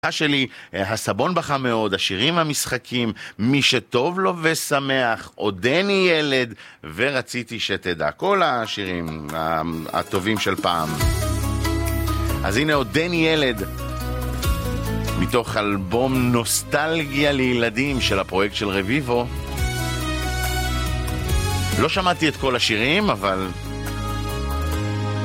שלי, הסבון בכה מאוד, השירים המשחקים, מי שטוב לו ושמח, עודני ילד, ורציתי שתדע. כל השירים הטובים של פעם. אז הנה עודני ילד, מתוך אלבום נוסטלגיה לילדים של הפרויקט של רביבו. לא שמעתי את כל השירים, אבל